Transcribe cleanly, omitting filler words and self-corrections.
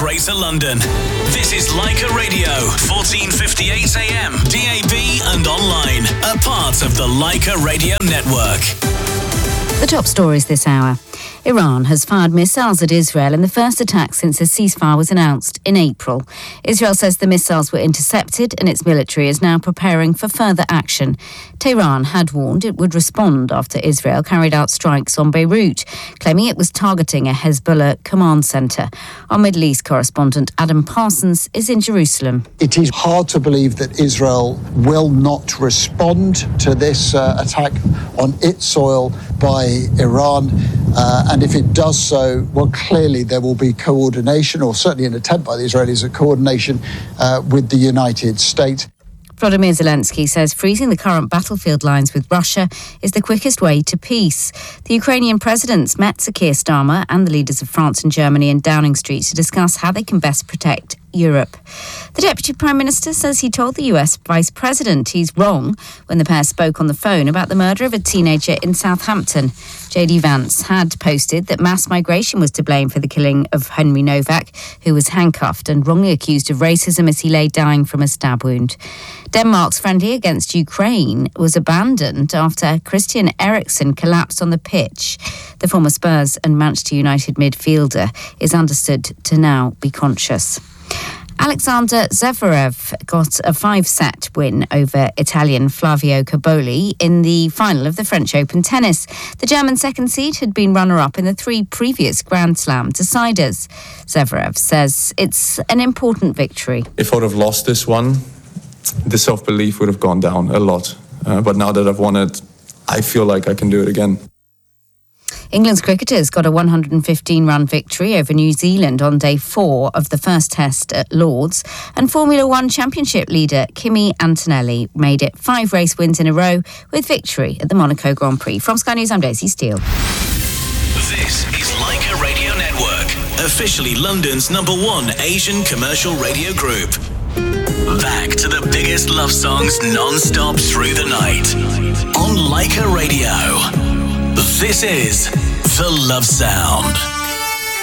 Greater London. This is Leica Radio, 1458 AM, DAB and online. A part of the Leica Radio Network. The top stories this hour. Iran has fired missiles at Israel in the first attack since a ceasefire was announced in April. Israel says the missiles were intercepted and its military is now preparing for further action. Tehran had warned it would respond after Israel carried out strikes on Beirut, claiming it was targeting a Hezbollah command centre. Our Middle East correspondent Adam Parsons is in Jerusalem. It is hard to believe that Israel will not respond to this attack on its soil by Iran. And if it does so, well, clearly there will be coordination, or certainly an attempt by the Israelis at coordination with the United States. Volodymyr Zelensky says freezing the current battlefield lines with Russia is the quickest way to peace. The Ukrainian presidents met Sir Keir Starmer and the leaders of France and Germany in Downing Street to discuss how they can best protect Europe. The Deputy Prime Minister says he told the US Vice President he's wrong when the pair spoke on the phone about the murder of a teenager in Southampton. JD Vance had posted that mass migration was to blame for the killing of Henry Novak, who was handcuffed and wrongly accused of racism as he lay dying from a stab wound. Denmark's friendly against Ukraine was abandoned after Christian Eriksen collapsed on the pitch. The former Spurs and Manchester United midfielder is understood to now be conscious. Alexander Zverev got a 5-set win over Italian Flavio Cobolli in the final of the French Open tennis. The German second seed had been runner-up in the 3 previous Grand Slam deciders. Zverev says it's an important victory. If I would have lost this one, the self-belief would have gone down a lot. But now that I've won it, I feel like I can do it again. England's cricketers got a 115-run victory over New Zealand on day 4 of the first test at Lord's, and Formula One Championship leader Kimi Antonelli made it 5 race wins in a row with victory at the Monaco Grand Prix. From Sky News, I'm Daisy Steele. This is Leica Radio Network, officially London's #1 Asian commercial radio group. Back to the biggest love songs non-stop through the night on Leica Radio. This is The Love Sound.